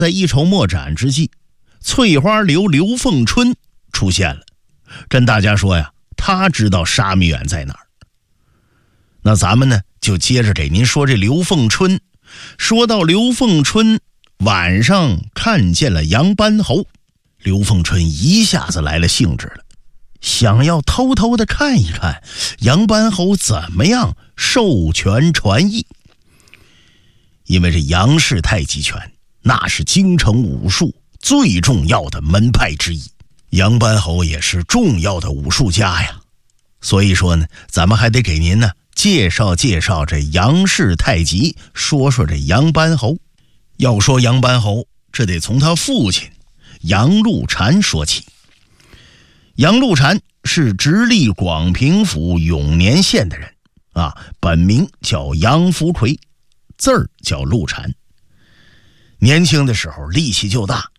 在一筹莫展之际，翠花刘刘凤春出现了，跟大家说呀，他知道沙弥远在哪儿。那咱们呢，就接着给您说这刘凤春。说到刘凤春晚上看见了杨班侯，刘凤春一下子来了兴致了，想要偷偷的看一看杨班侯怎么样授权传艺。因为这杨氏太极拳那是京城武术最重要的门派之一，杨班侯也是重要的武术家呀。所以说呢，咱们还得给您呢介绍介绍这杨氏太极，说说这杨班侯。要说杨班侯，这得从他父亲杨露禅说起。杨露禅是直隶广平府永年县的人啊，本名叫杨福奎，字儿叫陆禅。年轻的时候力气就大，